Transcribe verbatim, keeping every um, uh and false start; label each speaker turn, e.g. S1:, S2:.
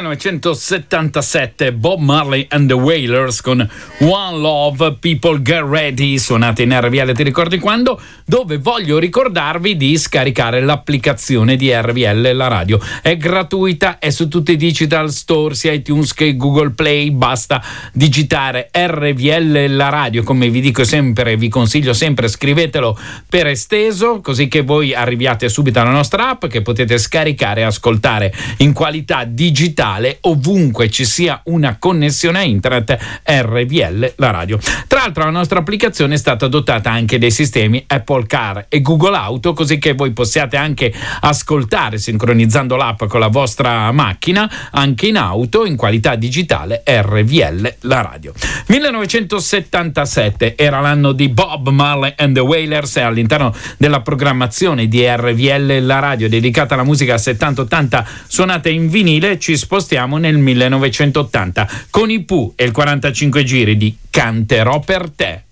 S1: millenovecentosettantasette, Bob Marley and the Wailers con One Love, People Get Ready, suonate in R V L, ti ricordi quando? Dove voglio ricordarvi di scaricare l'applicazione di R V L La Radio. È gratuita, è su tutti i digital store, sia iTunes che Google Play, basta digitare R V L La Radio, come vi dico sempre, vi consiglio sempre, scrivetelo per esteso, così che voi arriviate subito alla nostra app che potete scaricare e ascoltare in qualità digitale ovunque ci sia una connessione a internet. R V L La Radio. Tra l'altro la nostra applicazione è stata dotata anche dei sistemi Apple Car e Google Auto, così che voi possiate anche ascoltare, sincronizzando l'app con la vostra macchina, anche in auto in qualità digitale R V L La Radio. millenovecentosettantasette era l'anno di Bob Marley and the Wailers, e all'interno della programmazione di R V L La Radio dedicata alla musica settanta ottanta suonate in vinile ci spostiamo nel millenovecentottanta con i Pooh e il quarantacinque giri di Canterò per te.